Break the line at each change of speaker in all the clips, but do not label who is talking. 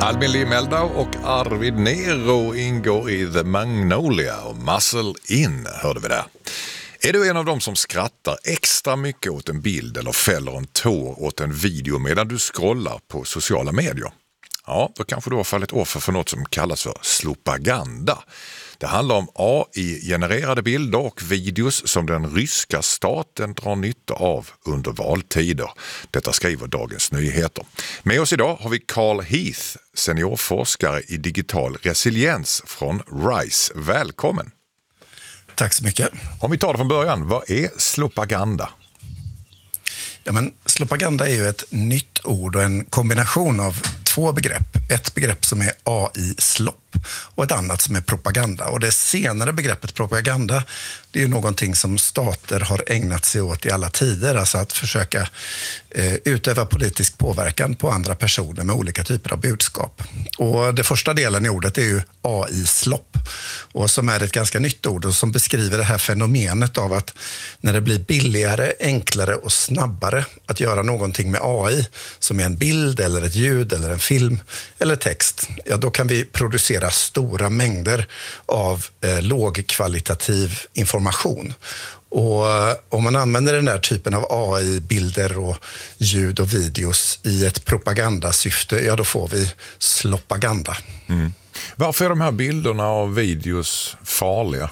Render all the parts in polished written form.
Albin Limeldau och Arvid Nero ingår i The Magnolia och Muscle In hörde vi där. Är du en av dem som skrattar extra mycket åt en bild eller fäller en tår åt en video medan du scrollar på sociala medier? Ja, då kanske du har fallit offer för något som kallas för slopaganda. Det handlar om AI-genererade bilder och videos som den ryska staten drar nytta av under valtider. Detta skriver Dagens Nyheter. Med oss idag har vi Carl Heath, seniorforskare i digital resiliens från RISE. Välkommen!
Tack så mycket.
Om vi tar det från början, vad är slopaganda?
Ja, men slopaganda är ju ett nytt ord och en kombination av två begrepp. Ett begrepp som är AI-slopp och ett annat som är propaganda. Och det senare begreppet propaganda, det är ju någonting som stater har ägnat sig åt i alla tider. Alltså att försöka utöva politisk påverkan på andra personer med olika typer av budskap. Och det första delen i ordet är ju AI-slopp. Och som är ett ganska nytt ord och som beskriver det här fenomenet av att när det blir billigare, enklare och snabbare att göra någonting med AI, som är en bild eller ett ljud eller en film eller text, ja då kan vi producera stora mängder av lågkvalitativ information. Och om man använder den där typen av AI-bilder och ljud och videos i ett propagandasyfte, ja då får vi slopaganda.
Mm. Varför är de här bilderna och videos farliga?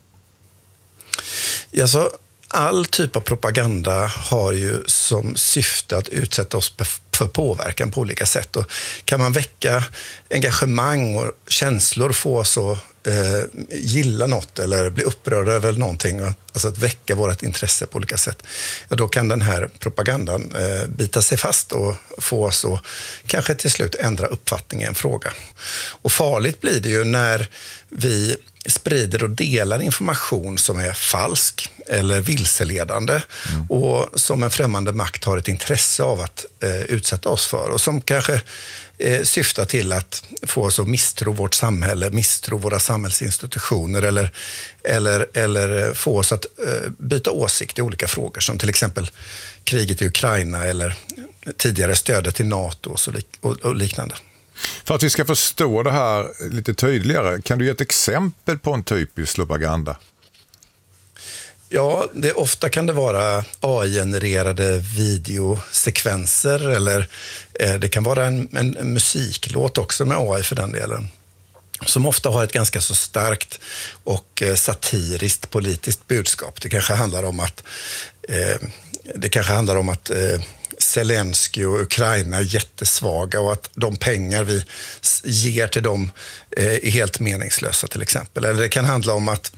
Ja, så all typ av propaganda har ju som syfte att utsätta oss för påverkan på olika sätt. Och kan man väcka engagemang och känslor, få oss att gilla något eller bli upprörda över någonting, alltså att väcka vårt intresse på olika sätt, ja, då kan den här propagandan bita sig fast och få oss att kanske till slut ändra uppfattning i en fråga. Och farligt blir det ju när vi sprider och delar information som är falsk eller vilseledande och som en främmande makt har ett intresse av att utsätta oss för och som kanske syftar till att få oss att misstro vårt samhälle, misstro våra samhällsinstitutioner eller få oss att byta åsikt i olika frågor som till exempel kriget i Ukraina eller tidigare stödet till NATO och liknande.
För att vi ska förstå det här lite tydligare, kan du ge ett exempel på en typisk slopaganda?
Ja, ofta kan det vara AI-genererade videosekvenser eller det kan vara en musiklåt också med AI för den delen, som ofta har ett ganska så starkt och satiriskt politiskt budskap. Det kanske handlar om att Zelensky och Ukraina är jättesvaga och att de pengar vi ger till dem är helt meningslösa till exempel. Eller det kan handla om att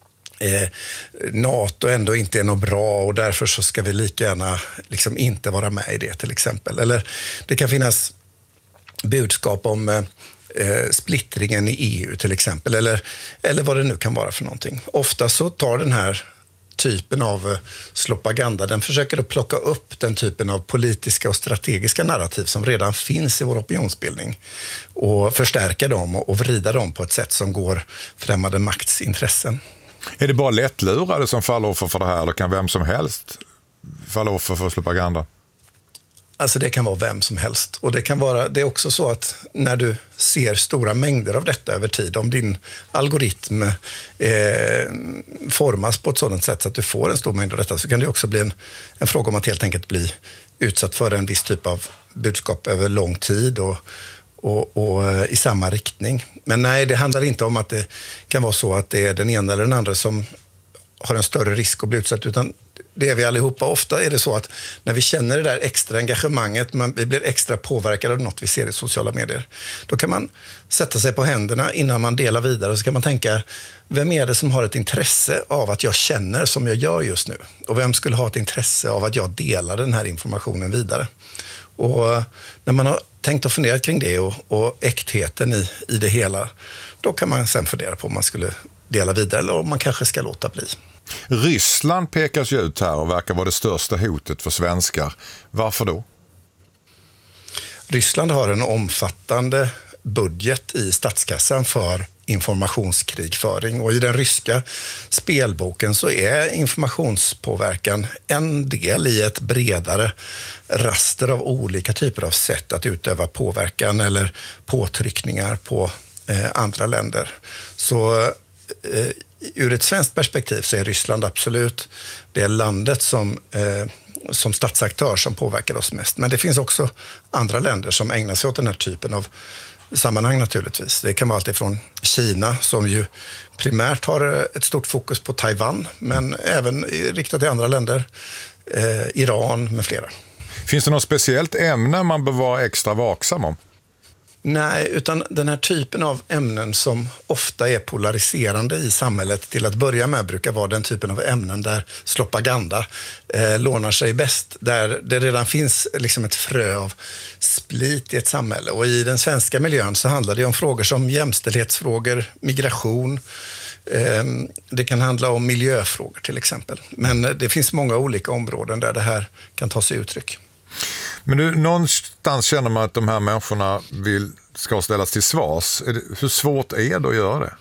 NATO ändå inte är något bra och därför så ska vi lika gärna liksom inte vara med i det till exempel. Eller det kan finnas budskap om splittringen i EU till exempel eller vad det nu kan vara för någonting. Ofta så tar den här typen av slopaganda, den försöker att plocka upp den typen av politiska och strategiska narrativ som redan finns i vår opinionsbildning och förstärka dem och vrida dem på ett sätt som går främmande makts intressen.
Är det bara lättlurade som faller offer för det här eller kan vem som helst falla offer för slopaganda?
Alltså det kan vara vem som helst och det är också så att när du ser stora mängder av detta över tid, om din algoritm formas på ett sådant sätt så att du får en stor mängd av detta, så kan det också bli en fråga om att helt enkelt bli utsatt för en viss typ av budskap över lång tid och i samma riktning. Men nej, det handlar inte om att det kan vara så att det är den ena eller den andra som har en större risk att bli utsatt, utan det är vi allihopa. Ofta är det så att när vi känner det där extra engagemanget, vi blir extra påverkade av något vi ser i sociala medier, då kan man sätta sig på händerna innan man delar vidare och så kan man tänka, vem är det som har ett intresse av att jag känner som jag gör just nu? Och vem skulle ha ett intresse av att jag delar den här informationen vidare? Och när man har tänkt och funderat kring det och äktheten i det hela, då kan man sen fundera på om man skulle dela vidare eller om man kanske ska låta bli.
Ryssland pekas ju ut här och verkar vara det största hotet för svenskar. Varför då?
Ryssland har en omfattande budget i statskassan för informationskrigföring. Och i den ryska spelboken så är informationspåverkan en del i ett bredare raster av olika typer av sätt att utöva påverkan eller påtryckningar på andra länder. Så ur ett svenskt perspektiv så är Ryssland absolut det landet som statsaktör som påverkar oss mest. Men det finns också andra länder som ägnar sig åt den här typen av sammanhang naturligtvis. Det kan vara allt ifrån Kina som ju primärt har ett stort fokus på Taiwan, men även riktat till andra länder, Iran med flera.
Finns det något speciellt ämne man bör vara extra vaksam om?
Nej, utan den här typen av ämnen som ofta är polariserande i samhället till att börja med brukar vara den typen av ämnen där propaganda lånar sig bäst. Där det redan finns liksom ett frö av split i ett samhälle. Och i den svenska miljön så handlar det om frågor som jämställdhetsfrågor, migration. Det kan handla om miljöfrågor till exempel. Men det finns många olika områden där det här kan ta sig uttryck.
Men nu, någonstans känner man att de här människorna ska ställas till svars. Hur svårt är det att göra det?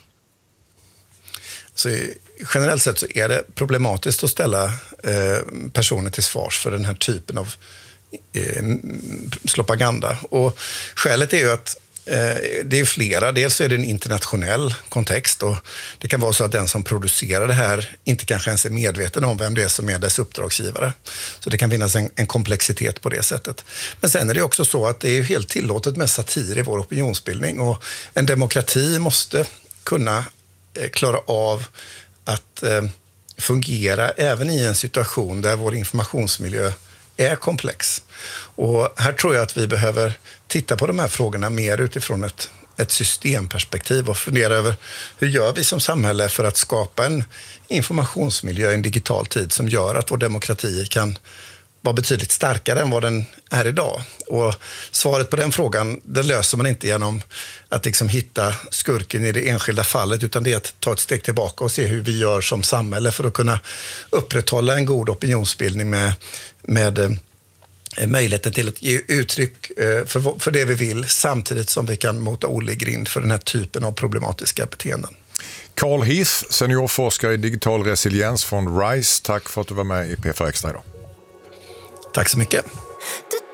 Så generellt sett så är det problematiskt att ställa personer till svars för den här typen av propaganda. Och skälet är ju att det är flera. Dels är det en internationell kontext och det kan vara så att den som producerar det här inte kanske ens är medveten om vem det är som är dess uppdragsgivare. Så det kan finnas en komplexitet på det sättet. Men sen är det också så att det är helt tillåtet med satir i vår opinionsbildning och en demokrati måste kunna klara av att fungera även i en situation där vår informationsmiljö är komplex. Och här tror jag att vi behöver titta på de här frågorna mer utifrån ett systemperspektiv och fundera över hur gör vi som samhälle för att skapa en informationsmiljö i en digital tid som gör att vår demokrati kan vara betydligt starkare än vad den är idag. Och svaret på den frågan, det löser man inte genom att liksom hitta skurken i det enskilda fallet, utan det är att ta ett steg tillbaka och se hur vi gör som samhälle för att kunna upprätthålla en god opinionsbildning med möjligheten till att ge uttryck för det vi vill samtidigt som vi kan mota Olle i grind för den här typen av problematiska beteenden.
Carl Heath, seniorforskare i digital resiliens från RISE. Tack för att du var med i P4 Extra idag.
Tack så mycket.